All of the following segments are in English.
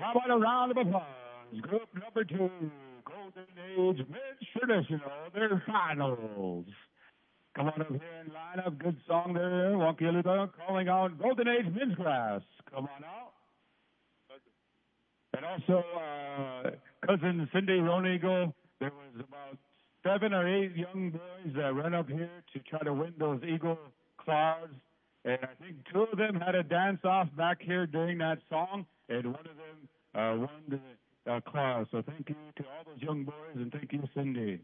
How about a round of applause? Group number 2, Golden Age Men's Traditional, their finals. Come on up here and line up. Good song there. Wonky Luda calling out Golden Age Men's Grass. Come on out. And also, cousin Cindy Roneagle, there was about 7 or 8 young boys that ran up here to try to win those Eagle claws. And I think 2 of them had a dance-off back here during that song, and one of them won the claws. So thank you to all those young boys, and thank you, Cindy.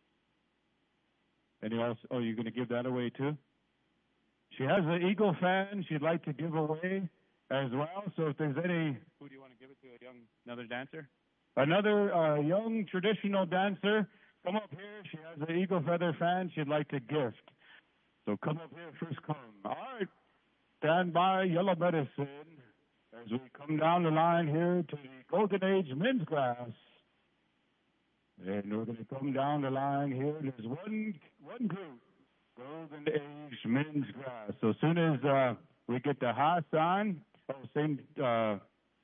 And oh, you're going to give that away, too? She has an Eagle fan she'd like to give away as well. So if there's any... Who do you want to give it to? Another dancer? Another young traditional dancer. Come up here. She has an Eagle Feather fan she'd like to gift. So come up here, first come. All right. Stand by, Yellow Medicine, as we come down the line here to the Golden Age Men's Grass. And we're going to come down the line here. There's one group, Golden Age Men's Grass. So as soon as we get the high sign, same, got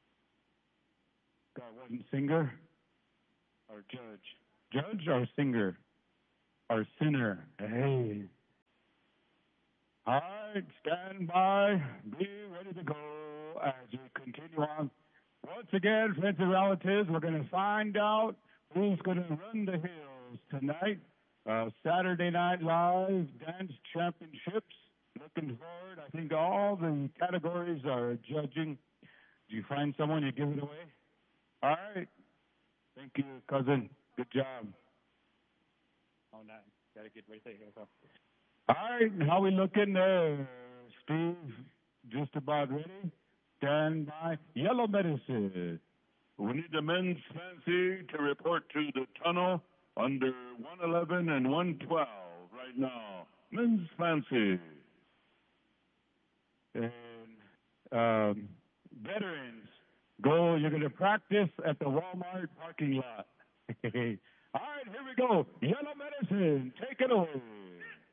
one singer or judge? Judge or singer? Or sinner? Hey. All right, stand by, be ready to go as we continue on. Once again, friends and relatives, we're going to find out who's going to run the hills tonight. Saturday Night Live Dance Championships. Looking forward. I think all the categories are judging. Did you find someone? You give it away? All right. Thank you, cousin. Good job. Oh, nice. Got to get right there. All right, how we looking there? Steve, just about ready? Stand by. Yellow Medicine. We need the men's fancy to report to the tunnel under 111 and 112 right now. Men's fancy. And veterans, go. You're going to practice at the Walmart parking lot. All right, here we go. Yellow Medicine, take it away.